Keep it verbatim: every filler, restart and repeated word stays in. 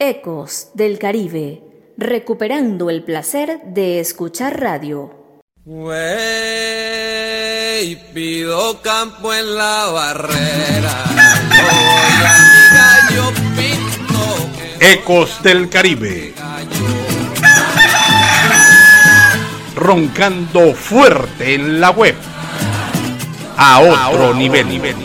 Ecos del Caribe, recuperando el placer de escuchar radio. Wey, pido campo en la barrera, voy a mi gallo pinto. Ecos del Caribe, roncando fuerte en la web, a otro, a otro nivel. nivel.